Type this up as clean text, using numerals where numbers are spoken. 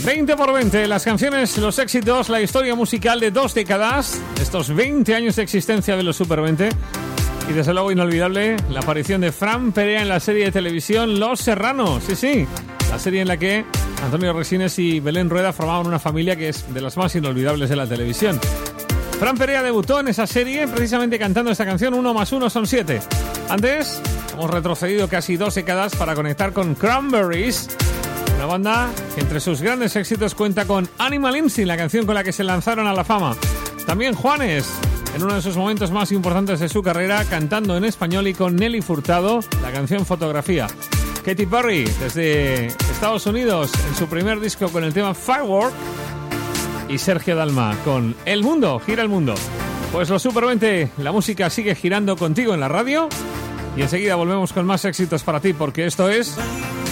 20 por 20, las canciones, los éxitos, la historia musical de 2 décadas, estos 20 años de existencia de los Super 20. Y desde luego inolvidable la aparición de Fran Perea en la serie de televisión Los Serranos. Sí, la serie en la que Antonio Resines y Belén Rueda formaban una familia que es de las más inolvidables de la televisión. Fran Perea debutó en esa serie precisamente cantando esta canción 1 más 1 son 7. Antes hemos retrocedido casi 2 décadas para conectar con Cranberries, una banda que entre sus grandes éxitos cuenta con Animal Instinct, la canción con la que se lanzaron a la fama. También Juanes, en uno de sus momentos más importantes de su carrera, cantando en español, y con Nelly Furtado, la canción Fotografía. Katy Perry, desde Estados Unidos, en su primer disco con el tema Firework. Y Sergio Dalma con El Mundo, gira el mundo. Pues los Super 20, la música sigue girando contigo en la radio. Y enseguida volvemos con más éxitos para ti, porque esto es